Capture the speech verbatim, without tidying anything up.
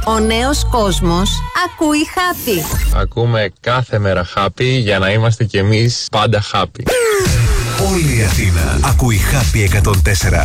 Ο νέος κόσμος ακούει Happy. Ακούμε κάθε μέρα Happy για να είμαστε κι εμείς πάντα happy. Όλη η Αθήνα ακούει Happy εκατόν τέσσερα.